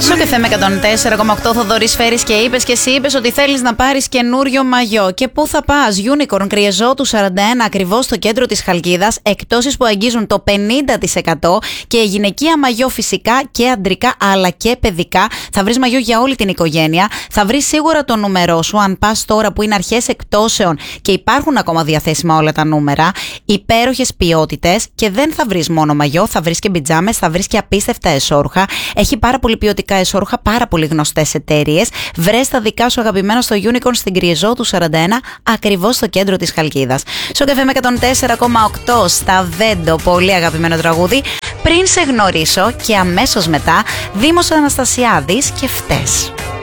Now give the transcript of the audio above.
Σοκ FM 104,8 Θοδωρής Φέρης και είπες και εσύ είπες ότι θέλεις να πάρεις καινούριο μαγιό. Και πού θα πας? Unicorn Κρυεζότου 41 ακριβώς στο κέντρο της Χαλκίδας. Εκπτώσεις που αγγίζουν το 50% και γυναικεία μαγιό φυσικά και αντρικά αλλά και παιδικά. Θα βρεις μαγιό για όλη την οικογένεια. Θα βρεις σίγουρα το νούμερό σου αν πας τώρα που είναι αρχές εκπτώσεων και υπάρχουν ακόμα διαθέσιμα όλα τα νούμερα. Υπέροχες ποιότητες και δεν θα βρεις μόνο μαγιό, θα βρεις και πιτζάμες, θα βρεις και απίστευτα εσώρουχα. Έχει πάρα πολύ ποιοτικά εσώρουχα, πάρα πολύ γνωστές εταιρείες. Βρες τα δικά σου αγαπημένα στο Unicorn στην Κρυεζότου 41, ακριβώς στο κέντρο της Χαλκίδας. Σοκ FM 104,8 στα Βέντο, πολύ αγαπημένο τραγούδι. Πριν σε γνωρίσω και αμέσως μετά, Δήμος Αναστασιάδης και Φτες.